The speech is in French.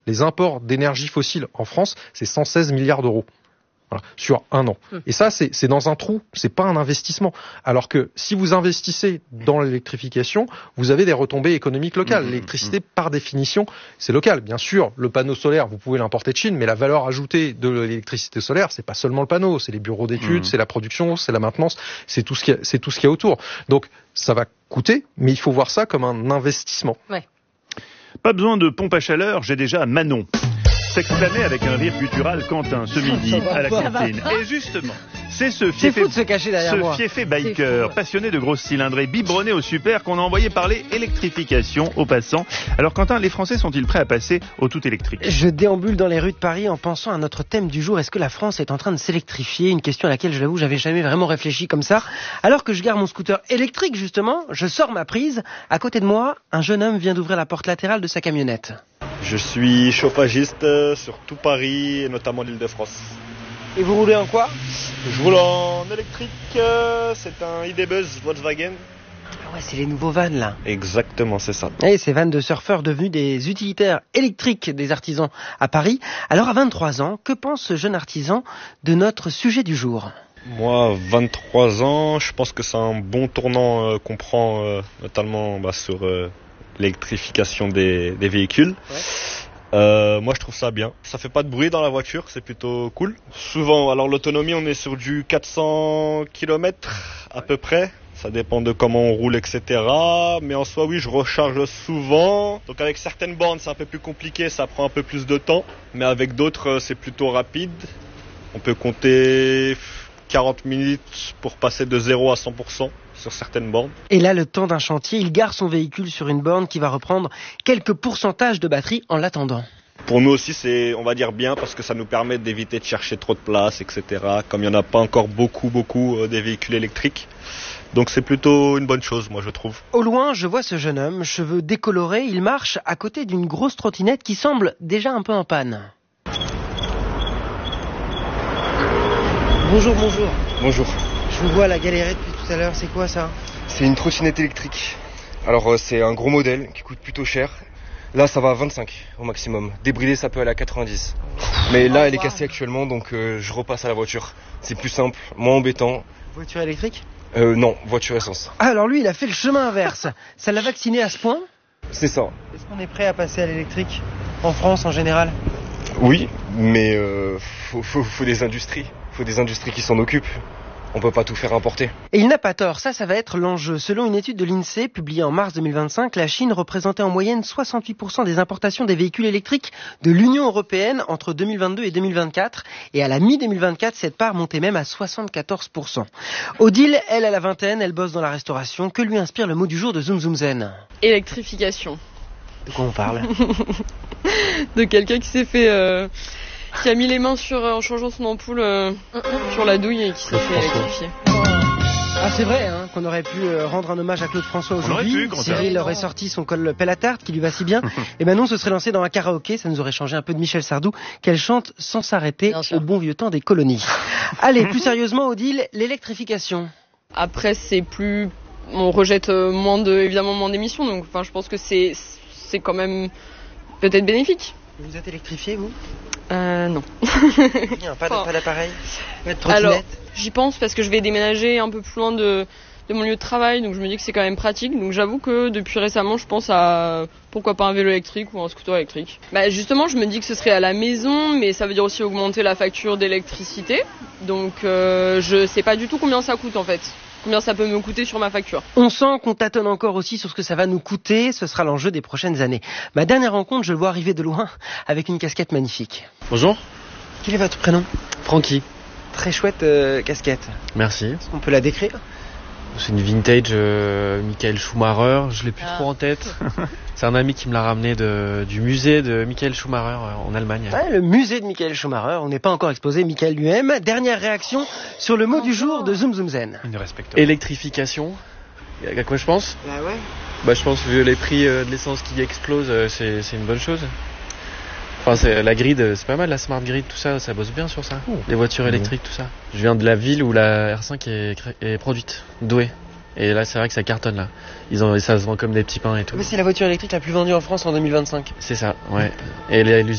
Les imports d'énergie fossile en France, c'est 116 milliards d'euros. Voilà, sur un an. Et ça, c'est dans un trou, c'est pas un investissement. Alors que si vous investissez dans l'électrification, vous avez des retombées économiques locales. L'électricité, par définition, c'est local. Bien sûr, le panneau solaire, vous pouvez l'importer de Chine, mais la valeur ajoutée de l'électricité solaire, c'est pas seulement le panneau, c'est les bureaux d'études, c'est la production, c'est la maintenance, c'est tout ce qu'il y a autour. Donc, ça va coûter, mais il faut voir ça comme un investissement. Ouais. Pas besoin de pompe à chaleur, j'ai déjà Manon. S'exclamer avec un rire guttural Quentin ce midi à la cantine. Et justement, c'est ce fiefé biker, passionné de grosses cylindrées, biberonné au super qu'on a envoyé parler électrification aux passants. Alors Quentin, les Français sont-ils prêts à passer au tout électrique ? Je déambule dans les rues de Paris en pensant à notre thème du jour. Est-ce que la France est en train de s'électrifier ? Une question à laquelle, je l'avoue, j'avais jamais vraiment réfléchi comme ça. Alors que je gare mon scooter électrique, justement, je sors ma prise. À côté de moi, un jeune homme vient d'ouvrir la porte latérale de sa camionnette. Je suis chauffagiste sur tout Paris et notamment l'Île-de-France. Et vous roulez en quoi ? Je roule en électrique, c'est un ID Buzz Volkswagen. Ah ouais, c'est les nouveaux vannes là. Exactement, c'est ça. Et ces vannes de surfeurs devenus des utilitaires électriques des artisans à Paris. Alors à 23 ans, que pense ce jeune artisan de notre sujet du jour ? Moi, 23 ans, je pense que c'est un bon tournant qu'on prend notamment sur l'électrification des véhicules. Moi je trouve ça bien. Ça fait pas de bruit dans la voiture, c'est plutôt cool. Souvent, alors l'autonomie on est sur du 400 km à peu près. Ça dépend de comment on roule, etc. Mais en soi oui, je recharge souvent. Donc avec certaines bornes c'est un peu plus compliqué, ça prend un peu plus de temps. Mais avec d'autres c'est plutôt rapide. On peut compter 40 minutes pour passer de 0 à 100%. Sur certaines bornes. Et là, le temps d'un chantier, il gare son véhicule sur une borne qui va reprendre quelques pourcentages de batterie en l'attendant. Pour nous aussi, c'est, on va dire, bien parce que ça nous permet d'éviter de chercher trop de place, etc. Comme il n'y en a pas encore beaucoup des véhicules électriques. Donc c'est plutôt une bonne chose, moi je trouve. Au loin, je vois ce jeune homme, cheveux décolorés, il marche à côté d'une grosse trottinette qui semble déjà un peu en panne. Bonjour. Bonjour. Je vous vois la galérer depuis tout à l'heure, c'est quoi ça ? C'est une trottinette électrique. Alors c'est un gros modèle qui coûte plutôt cher. Là ça va à 25 au maximum. Débridé ça peut aller à 90. Mais là elle est cassée actuellement donc je repasse à la voiture. C'est plus simple, moins embêtant. Voiture électrique ? Non, voiture essence. Ah alors lui il a fait le chemin inverse. Ça l'a vacciné à ce point ? C'est ça. Est-ce qu'on est prêt à passer à l'électrique en France en général ? Oui, mais faut des industries. Faut des industries qui s'en occupent. On peut pas tout faire importer. Et il n'a pas tort, ça va être l'enjeu. Selon une étude de l'INSEE publiée en mars 2025, la Chine représentait en moyenne 68% des importations des véhicules électriques de l'Union européenne entre 2022 et 2024. Et à la mi-2024, cette part montait même à 74%. Odile, elle a la vingtaine, elle bosse dans la restauration. Que lui inspire le mot du jour de Zoom Zoom Zen ? Électrification. De quoi on parle ? De quelqu'un qui s'est fait... qui a mis les mains en changeant son ampoule sur la douille et qui s'est fait électrifier. Ah c'est vrai qu'on aurait pu rendre un hommage à Claude François aujourd'hui. Cyril aurait sorti son col pelle à tarte qui lui va si bien. Et Manon se serait lancé dans un karaoké, ça nous aurait changé un peu de Michel Sardou qu'elle chante sans s'arrêter au bon vieux temps des colonies. Allez, plus sérieusement Odile, l'électrification. Après on rejette évidemment moins d'émissions, donc je pense que c'est quand même peut-être bénéfique. Vous êtes électrifié vous ? Non. Pas d'appareil ? Alors, j'y pense parce que je vais déménager un peu plus loin de mon lieu de travail, donc je me dis que c'est quand même pratique. Donc j'avoue que depuis récemment, je pense à pourquoi pas un vélo électrique ou un scooter électrique. Justement, je me dis que ce serait à la maison, mais ça veut dire aussi augmenter la facture d'électricité. Donc je sais pas du tout combien ça coûte en fait. Combien ça peut me coûter sur ma facture. On sent qu'on tâtonne encore aussi sur ce que ça va nous coûter. Ce sera l'enjeu des prochaines années. Ma dernière rencontre, je le vois arriver de loin avec une casquette magnifique. Bonjour. Quel est votre prénom ? Francky. Très chouette casquette. Merci. Est-ce qu'on peut la décrire ? C'est une vintage Michael Schumacher. Je l'ai plus trop en tête. C'est un ami qui me l'a ramené du musée de Michael Schumacher en Allemagne. Ouais, le musée de Michael Schumacher. On n'est pas encore exposé Michael lui-même. Dernière réaction sur le mot du jour de Zoom Zoom Zen. Électrification. À quoi je pense ? Je pense que vu les prix de l'essence qui explosent, c'est une bonne chose. La grid, c'est pas mal, la smart grid, tout ça, ça bosse bien sur ça. Les voitures électriques, tout ça. Je viens de la ville où la R5 est produite, Douai. Et là, c'est vrai que ça cartonne là. Ça se vend comme des petits pains et tout. Mais c'est la voiture électrique la plus vendue en France en 2025. C'est ça, ouais. Et